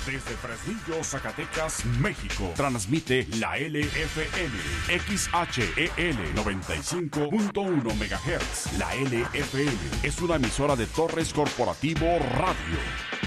Desde Fresnillo, Zacatecas, México, transmite la LFM, XHEL 95.1 MHz. La LFM es una emisora de Torres Corporativo Radio.